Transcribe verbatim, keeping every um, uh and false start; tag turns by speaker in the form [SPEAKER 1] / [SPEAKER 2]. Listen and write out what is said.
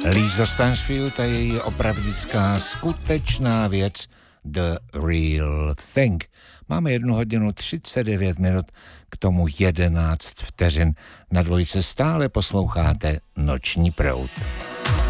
[SPEAKER 1] Lisa Stansfield a její opravdická skutečná věc The Real Thing. Máme jednu hodinu třicet devět minut, k tomu jedenáct vteřin. Na dvojce stále posloucháte Noční proud.